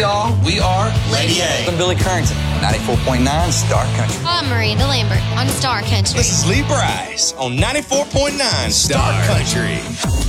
y'all. We are Lady A. I'm Billy Currington, 94.9 Star Country. I'm Miranda Lambert on Star Country. This is Lee Bryce on 94.9 Star Country.